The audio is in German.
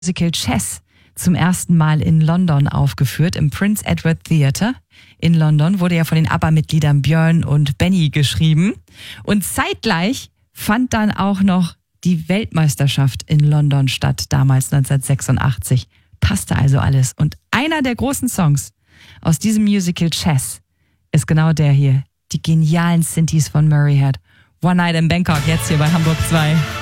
Musical Chess zum ersten Mal in London aufgeführt, im Prince Edward Theatre in London. Wurde ja von den ABBA-Mitgliedern Björn und Benny geschrieben. Und zeitgleich fand dann auch noch die Weltmeisterschaft in London statt, damals 1986. Passte also alles. Und einer der großen Songs aus diesem Musical Chess ist genau der hier. Die genialen Synthes von Murray Head. One Night in Bangkok, jetzt hier bei Hamburg 2.